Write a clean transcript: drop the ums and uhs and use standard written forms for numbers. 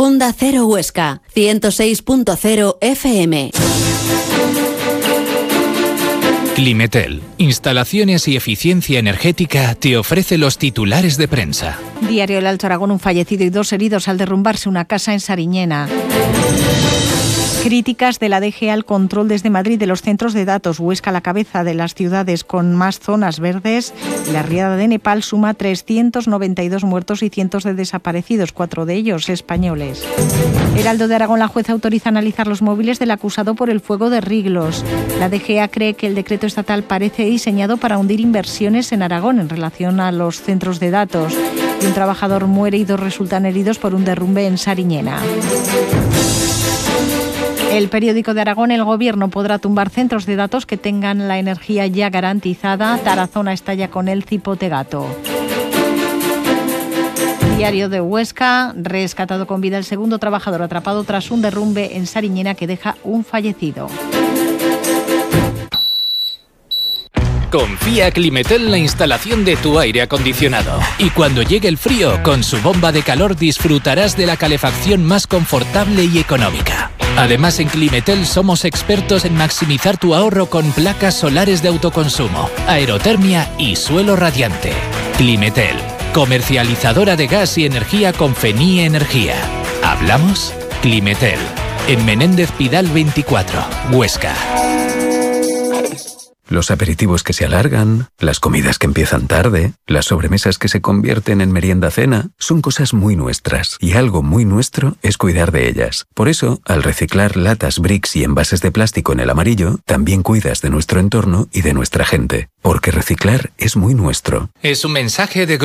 Onda Cero Huesca, 106.0 FM. Climetel, instalaciones y eficiencia energética, te ofrece los titulares de prensa. Diario El Alto Aragón, un fallecido y 2 heridos al derrumbarse una casa en Sariñena. Críticas de la DG al control desde Madrid de los centros de datos. Huesca a la cabeza de las ciudades con más zonas verdes. La riada de Nepal suma 392 muertos y cientos de desaparecidos, 4 de ellos españoles. Heraldo de Aragón, la jueza autoriza analizar los móviles del acusado por el fuego de Riglos. La DGA cree que el decreto estatal parece diseñado para hundir inversiones en Aragón en relación a los centros de datos. Y un trabajador muere y 2 resultan heridos por un derrumbe en Sariñena. El periódico de Aragón, el Gobierno podrá tumbar centros de datos que tengan la energía ya garantizada. Tarazona estalla con el cipotegato. Diario de Huesca, rescatado con vida el segundo trabajador atrapado tras un derrumbe en Sariñena que deja un fallecido. Confía Climetel en la instalación de tu aire acondicionado. Y cuando llegue el frío, con su bomba de calor disfrutarás de la calefacción más confortable y económica. Además, en Climetel somos expertos en maximizar tu ahorro con placas solares de autoconsumo, aerotermia y suelo radiante. Climetel, comercializadora de gas y energía con FENIE Energía. ¿Hablamos? Climetel, en Menéndez Pidal 24, Huesca. Los aperitivos que se alargan, las comidas que empiezan tarde, las sobremesas que se convierten en merienda-cena, son cosas muy nuestras, y algo muy nuestro es cuidar de ellas. Por eso, al reciclar latas, bricks y envases de plástico en el amarillo, también cuidas de nuestro entorno y de nuestra gente. Porque reciclar es muy nuestro. Es un mensaje de